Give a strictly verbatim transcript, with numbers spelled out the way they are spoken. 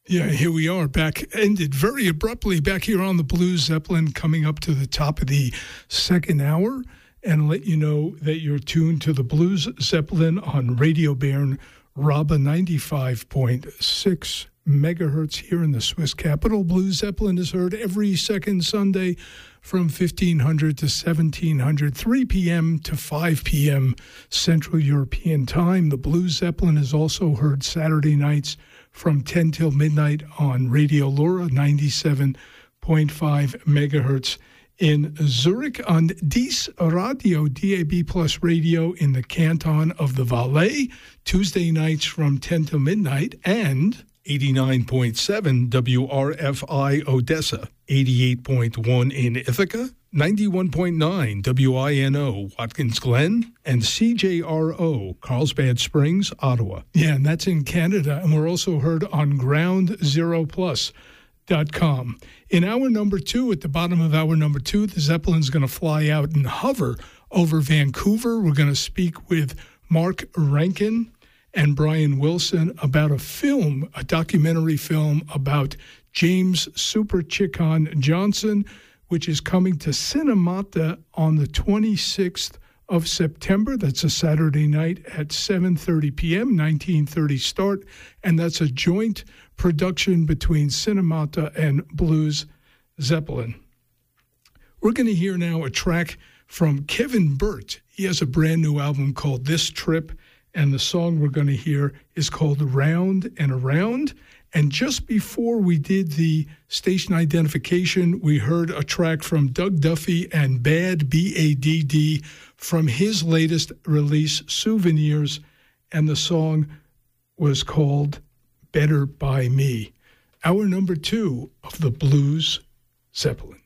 Yeah, here we are back, ended very abruptly back here on the Blues Zeppelin, coming up to the top of the second hour, and let you know that you're tuned to the Blues Zeppelin on Radio Bern, Rabba ninety-five point six megahertz here in the Swiss capital. Blues Zeppelin is heard every second Sunday from fifteen hundred to seventeen hundred, three p.m. to five p.m. Central European Time. The Blues Zeppelin is also heard Saturday nights from ten till midnight on Radio Laura, ninety-seven point five megahertz in Zurich, on Dies Radio, D A B Plus Radio in the Canton of the Valais, Tuesday nights from ten till midnight, and eighty-nine point seven W R F I Odessa, eighty-eight point one in Ithaca, ninety-one point nine W I N O Watkins Glen, and C J R O Carlsbad Springs, Ottawa. Yeah, and that's in Canada. And we're also heard on ground zero plus dot com. In hour number two, at the bottom of hour number two, the Zeppelin's going to fly out and hover over Vancouver. We're going to speak with Mark Rankin and Brian Wilson about a film, a documentary film about James Super Chicken Johnson, which is coming to Cinemata on the twenty-sixth of September. That's a Saturday night at seven thirty p.m., nineteen thirty start, and that's a joint production between Cinemata and Blues Zeppelin. We're going to hear now a track from Kevin Burt. He has a brand new album called This Trip, and the song we're going to hear is called Round and Around. And just before we did the station identification, we heard a track from Doug Duffy and Bad, B A D D, from his latest release, Souvenirs, and the song was called Better By Me. Hour number two of the Blues Zeppelin.